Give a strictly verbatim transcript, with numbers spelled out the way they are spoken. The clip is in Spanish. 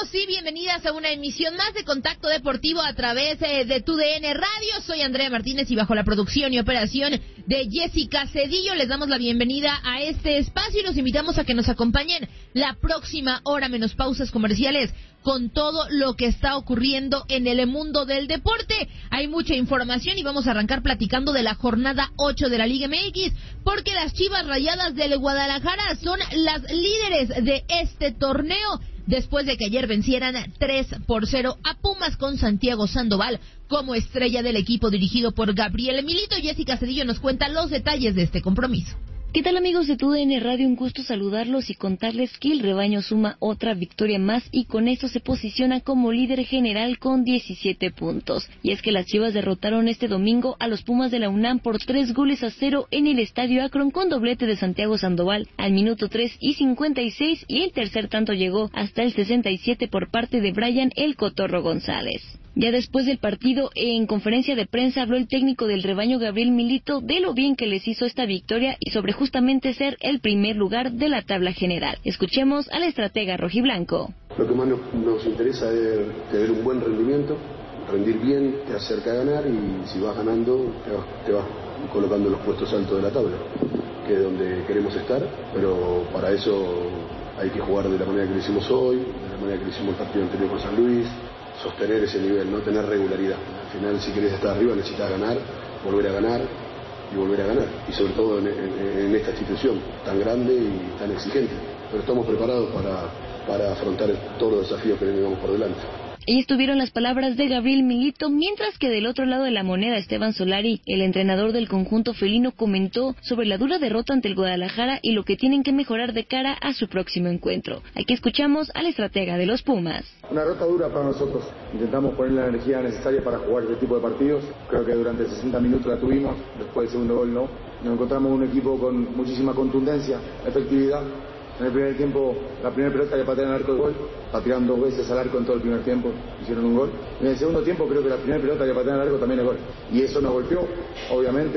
Bienvenidos y bienvenidas a una emisión más de Contacto Deportivo a través eh, de tu D N Radio. Soy Andrea Martínez y bajo la producción y operación de Jessica Cedillo les damos la bienvenida a este espacio y los invitamos a que nos acompañen la próxima hora menos pausas comerciales con todo lo que está ocurriendo en el mundo del deporte. Hay mucha información y vamos a arrancar platicando de la jornada ocho de la Liga M X, porque las Chivas Rayadas del Guadalajara son las líderes de este torneo, después de que ayer vencieran tres por cero a Pumas con Santiago Sandoval como estrella del equipo dirigido por Gabriel Milito. Jessica Cedillo nos cuenta los detalles de este compromiso. ¿Qué tal, amigos de tu D N Radio? Un gusto saludarlos y contarles que el rebaño suma otra victoria más y con esto se posiciona como líder general con diecisiete puntos. Y es que las Chivas derrotaron este domingo a los Pumas de la UNAM por tres goles a cero en el Estadio Akron con doblete de Santiago Sandoval al minuto tres y cincuenta y seis, y el tercer tanto llegó hasta el sesenta y siete por parte de Brian El Cotorro González. Ya después del partido, en conferencia de prensa, habló el técnico del rebaño Gabriel Milito de lo bien que les hizo esta victoria y sobre justamente ser el primer lugar de la tabla general. Escuchemos al estratega rojiblanco. Lo que más nos, nos interesa es tener un buen rendimiento, rendir bien, te acerca a ganar, y si vas ganando te vas, te vas colocando en los puestos altos de la tabla, que es donde queremos estar, pero para eso hay que jugar de la manera que lo hicimos hoy, de la manera que lo hicimos el partido anterior con San Luis, sostener ese nivel, no tener regularidad. Al final, si querés estar arriba, necesitas ganar, volver a ganar y volver a ganar. Y sobre todo en, en, en esta institución tan grande y tan exigente. Pero estamos preparados para, para afrontar todos los desafíos que tenemos por delante. Ahí estuvieron las palabras de Gabriel Milito, mientras que del otro lado de la moneda, Esteban Solari, el entrenador del conjunto felino, comentó sobre la dura derrota ante el Guadalajara y lo que tienen que mejorar de cara a su próximo encuentro. Aquí escuchamos al estratega de los Pumas. Una derrota dura para nosotros. Intentamos poner la energía necesaria para jugar este tipo de partidos. Creo que durante sesenta minutos la tuvimos, después del segundo gol no. Nos encontramos un equipo con muchísima contundencia, efectividad. En el primer tiempo, la primera pelota le patearon al arco de gol, patearon dos veces al arco en todo el primer tiempo, hicieron un gol. En el segundo tiempo creo que la primera pelota que patearon al arco también es gol. Y eso nos golpeó, obviamente.